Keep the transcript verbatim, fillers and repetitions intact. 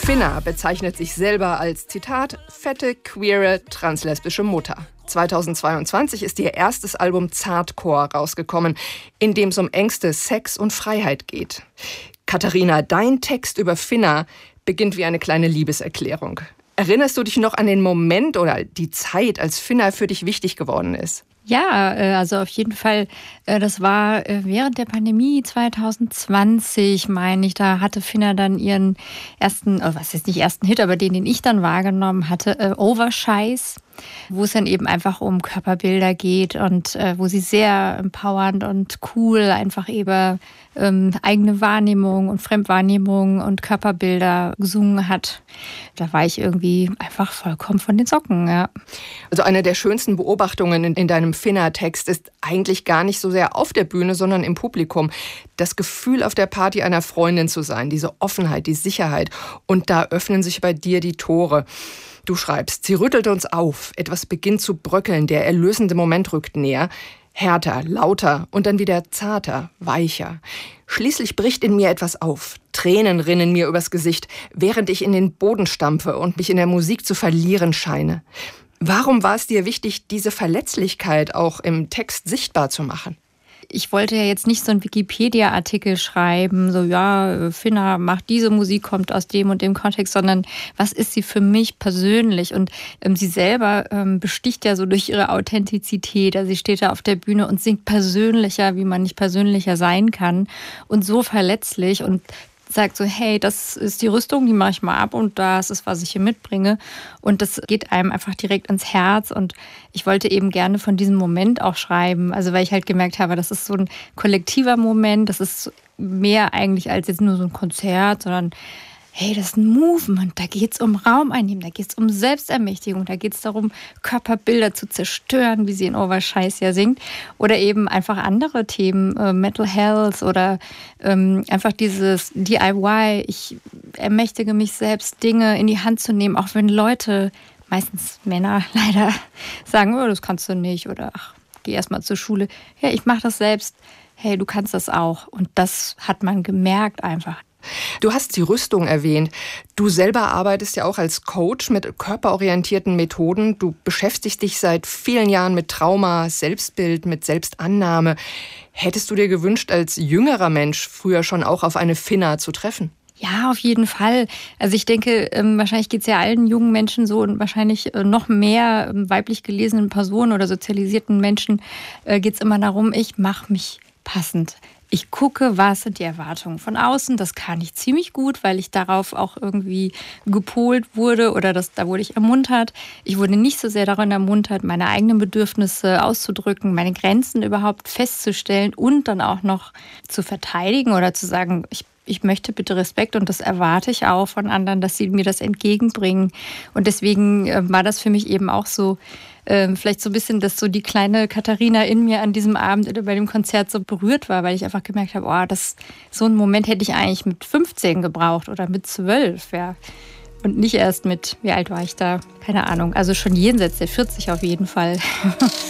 Finna bezeichnet sich selber als, Zitat, fette, queere, translesbische Mutter. zweitausendzweiundzwanzig ist ihr erstes Album Zartcore rausgekommen, in dem es um Ängste, Sex und Freiheit geht. Katharina, dein Text über Finna beginnt wie eine kleine Liebeserklärung. Erinnerst du dich noch an den Moment oder die Zeit, als Finna für dich wichtig geworden ist? Ja, also auf jeden Fall. Das war während der Pandemie zwanzig zwanzig, meine ich. Da hatte Finna dann ihren ersten, was ist nicht ersten Hit, aber den, den ich dann wahrgenommen hatte, Overscheiß, wo es dann eben einfach um Körperbilder geht und äh, wo sie sehr empowernd und cool einfach über ähm, eigene Wahrnehmung und Fremdwahrnehmung und Körperbilder gesungen hat. Da war ich irgendwie einfach vollkommen von den Socken, ja. Also eine der schönsten Beobachtungen in, in deinem Finna-Text ist eigentlich gar nicht so sehr auf der Bühne, sondern im Publikum. Das Gefühl, auf der Party einer Freundin zu sein, diese Offenheit, die Sicherheit. Und da öffnen sich bei dir die Tore. Du schreibst, sie rüttelte uns auf, etwas beginnt zu bröckeln, der erlösende Moment rückt näher, härter, lauter und dann wieder zarter, weicher. Schließlich bricht in mir etwas auf, Tränen rinnen mir übers Gesicht, während ich in den Boden stampfe und mich in der Musik zu verlieren scheine. Warum war es dir wichtig, diese Verletzlichkeit auch im Text sichtbar zu machen? Ich wollte ja jetzt nicht so einen Wikipedia-Artikel schreiben, so ja, Finna macht diese Musik, kommt aus dem und dem Kontext, sondern was ist sie für mich persönlich? Und ähm, sie selber ähm, besticht ja so durch ihre Authentizität. Also sie steht da auf der Bühne und singt persönlicher, wie man nicht persönlicher sein kann und so verletzlich und sagt so, hey, das ist die Rüstung, die mache ich mal ab und das ist, was ich hier mitbringe. Und das geht einem einfach direkt ans Herz. Und ich wollte eben gerne von diesem Moment auch schreiben. Also weil ich halt gemerkt habe, das ist so ein kollektiver Moment. Das ist mehr eigentlich als jetzt nur so ein Konzert, sondern hey, das ist ein Movement, da geht es um Raum einnehmen, da geht es um Selbstermächtigung, da geht es darum, Körperbilder zu zerstören, wie sie in Overscheiß ja singt. Oder eben einfach andere Themen, äh, Mental Health oder ähm, einfach dieses D I Y. Ich ermächtige mich selbst, Dinge in die Hand zu nehmen, auch wenn Leute, meistens Männer leider, sagen, oh, das kannst du nicht oder ach, geh erst mal zur Schule. Ja, ich mache das selbst. Hey, du kannst das auch. Und das hat man gemerkt einfach. Du hast die Rüstung erwähnt. Du selber arbeitest ja auch als Coach mit körperorientierten Methoden. Du beschäftigst dich seit vielen Jahren mit Trauma, Selbstbild, mit Selbstannahme. Hättest du dir gewünscht, als jüngerer Mensch früher schon auch auf eine Finna zu treffen? Ja, auf jeden Fall. Also ich denke, wahrscheinlich geht es ja allen jungen Menschen so und wahrscheinlich noch mehr weiblich gelesenen Personen oder sozialisierten Menschen geht es immer darum, ich mache mich passend. Ich gucke, was sind die Erwartungen von außen. Das kann ich ziemlich gut, weil ich darauf auch irgendwie gepolt wurde oder das, da wurde ich ermuntert. Ich wurde nicht so sehr darin ermuntert, meine eigenen Bedürfnisse auszudrücken, meine Grenzen überhaupt festzustellen und dann auch noch zu verteidigen oder zu sagen, ich Ich möchte bitte Respekt und das erwarte ich auch von anderen, dass sie mir das entgegenbringen. Und deswegen äh, war das für mich eben auch so, äh, vielleicht so ein bisschen, dass so die kleine Katharina in mir an diesem Abend bei dem Konzert so berührt war, weil ich einfach gemerkt habe, oh, das, so einen Moment hätte ich eigentlich mit fünfzehn gebraucht oder mit zwölf, ja. Und nicht erst mit, wie alt war ich da? Keine Ahnung, also schon jenseits der vierzig auf jeden Fall.